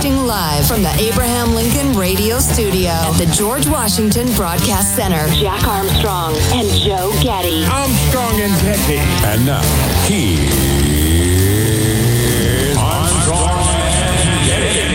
Broadcasting live from the Abraham Lincoln Radio Studio at the George Washington Broadcast Center. Jack Armstrong and Joe Getty. Armstrong and Getty. And now, here's Armstrong and Getty.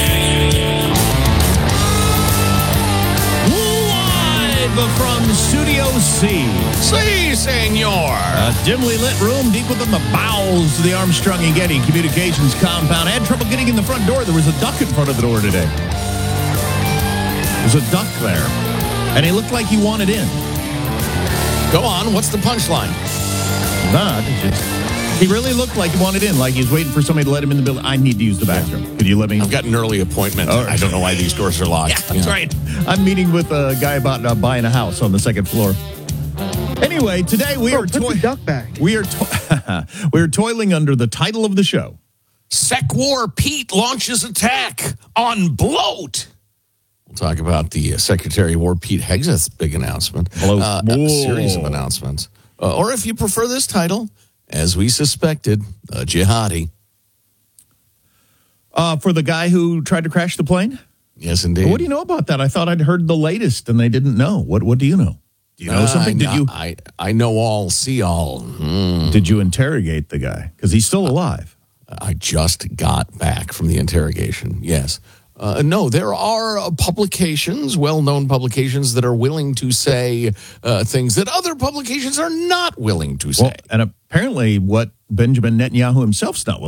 Live from Studio C. Si, senor. A dimly lit room deep within the bowels of the Armstrong and Getty Communications compound. I had trouble getting in the front door. There was a duck in front of the door today. There's a duck there. And he looked like he wanted in. Go on. What's the punchline? He really looked like he wanted in, like he was waiting for somebody to let him in the building. I need to use the bathroom. Could you let me? I've got an early appointment. All right. I don't know why these doors are locked. Yeah, that's right. I'm meeting with a guy about buying a house on the second floor. Anyway, today we are toiling under the title of the show. Sec War Pete launches attack on bloat. We'll talk about the Secretary of War Pete Hegseth's big announcement. A series of announcements. Or if you prefer this title, as we suspected, a jihadi. For the guy who tried to crash the plane? Yes, indeed. What do you know about that? I thought I'd heard the latest, and they didn't know. What do you know? Do you know something? I know all, see all. Did you interrogate the guy? Because he's still alive. I just got back from the interrogation, yes. No, there are publications, well-known publications, that are willing to say things that other publications are not willing to say. Well, and apparently what Benjamin Netanyahu himself's not willing